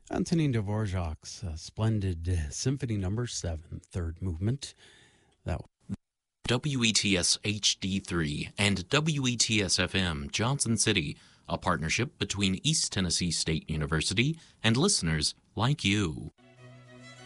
Antonin Dvorak's splendid Symphony Number 7, third movement. That WETS HD3 and WETS FM Johnson City, a partnership between East Tennessee State University and listeners like you.